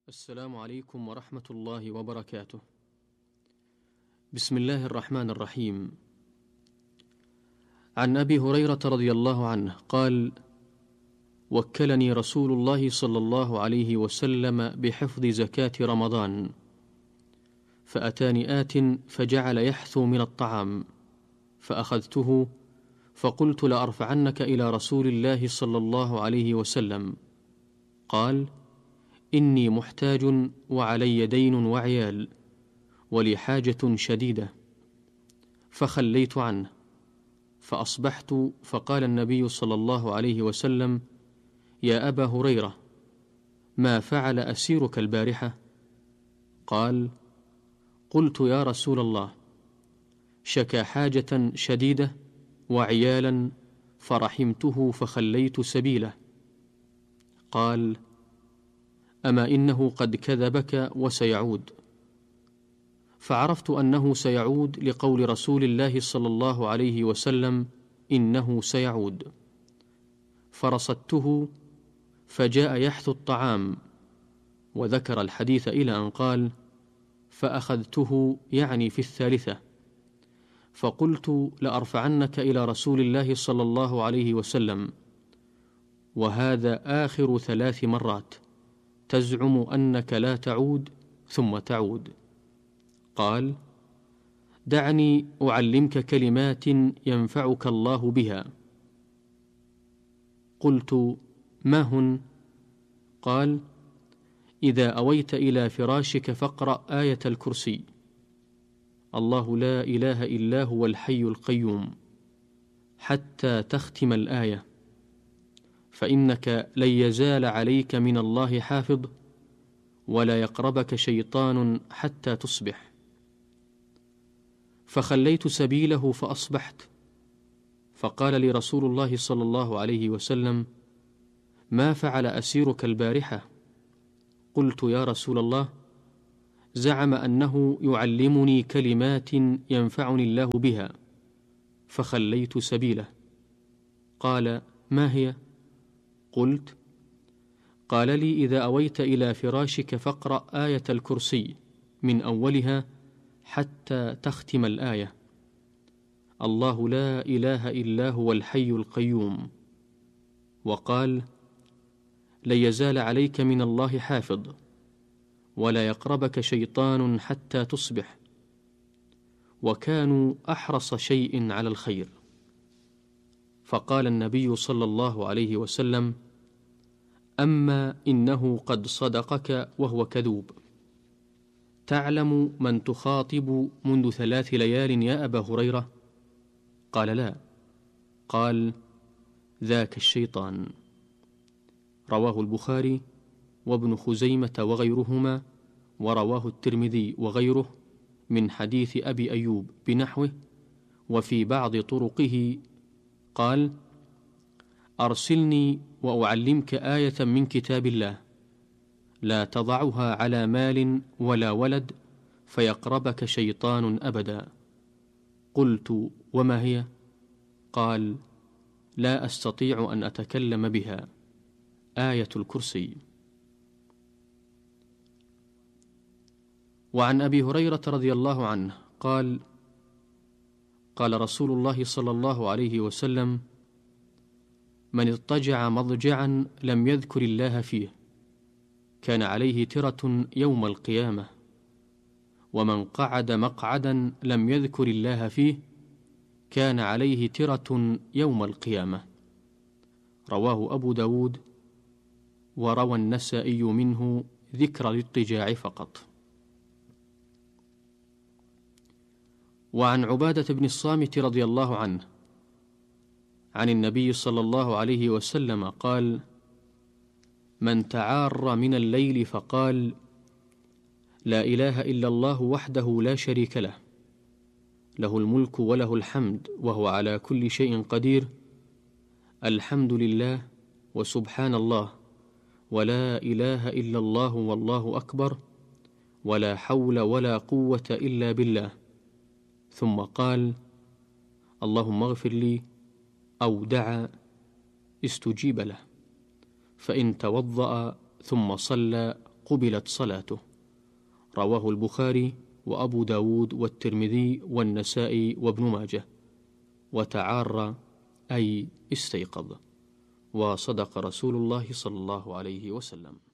السلام عليكم ورحمة الله وبركاته. بسم الله الرحمن الرحيم. عن أبي هريرة رضي الله عنه قال: وكلني رسول الله صلى الله عليه وسلم بحفظ زكاة رمضان، فأتاني آت فجعل يحثو من الطعام، فأخذته فقلت لأرفعنك إلى رسول الله صلى الله عليه وسلم. قال: إني محتاج وعلي دين وعيال ولي حاجة شديدة، فخليت عنه. فأصبحت فقال النبي صلى الله عليه وسلم: يا أبا هريرة، ما فعل أسيرك البارحة؟ قال: قلت يا رسول الله، شكى حاجة شديدة وعيالا فرحمته فخليت سبيله. قال: أما إنه قد كذبك وسيعود. فعرفت أنه سيعود لقول رسول الله صلى الله عليه وسلم: إنه سيعود. فرصدته فجاء يحثو الطعام، وذكر الحديث إلى أن قال: فأخذته، يعني في الثالثة، فقلت لأرفعنك إلى رسول الله صلى الله عليه وسلم، وهذا آخر 3 مرات تزعم أنك لا تعود ثم تعود. قال: دعني أعلمك كلمات ينفعك الله بها. قلت: ما هن؟ قال: إذا أويت إلى فراشك فاقرأ آية الكرسي: الله لا إله إلا هو الحي القيوم، حتى تختم الآية، فإنك لن يزال عليك من الله حافظ، ولا يقربك شيطان حتى تصبح. فخليت سبيله فأصبحت، فقال لي رسول الله صلى الله عليه وسلم: ما فعل أسيرك البارحة؟ قلت: يا رسول الله، زعم أنه يعلمني كلمات ينفعني الله بها، فخليت سبيله. قال: ما هي؟ قلت: قال لي: إذا أويت إلى فراشك فاقرأ آية الكرسي من أولها حتى تختم الآية: الله لا إله إلا هو الحي القيوم. وقال: لن يزال عليك من الله حافظ، ولا يقربك شيطان حتى تصبح. وكانوا أحرص شيء على الخير. فقال النبي صلى الله عليه وسلم: أما إنه قد صدقك وهو كذوب. تعلم من تخاطب منذ 3 ليال يا أبا هريرة؟ قال: لا. قال: ذاك الشيطان. رواه البخاري وابن خزيمة وغيرهما، ورواه الترمذي وغيره من حديث أبي أيوب بنحوه، وفي بعض طرقه قال: أرسلني وأعلمك آية من كتاب الله، لا تضعها على مال ولا ولد فيقربك شيطان أبدا. قلت: وما هي؟ قال: لا أستطيع أن أتكلم بها، آية الكرسي. وعن أبي هريرة رضي الله عنه قال: قال رسول الله صلى الله عليه وسلم: من اضطجع مضجعا لم يذكر الله فيه كان عليه ترة يوم القيامة، ومن قعد مقعدا لم يذكر الله فيه كان عليه ترة يوم القيامة. رواه أبو داود، وروى النسائي منه ذكر الاضطجاع فقط. وعن عبادة بن الصامت رضي الله عنه عن النبي صلى الله عليه وسلم قال: من تعار من الليل فقال: لا إله إلا الله وحده لا شريك له، له الملك وله الحمد وهو على كل شيء قدير، الحمد لله وسبحان الله ولا إله إلا الله والله أكبر، ولا حول ولا قوة إلا بالله، ثم قال: اللهم اغفر لي، أو دعا، استجيب له. فإن توضأ ثم صلى قبلت صلاته. رواه البخاري وأبو داود والترمذي والنسائي وابن ماجه. وتعار أي استيقظ. وصدق رسول الله صلى الله عليه وسلم.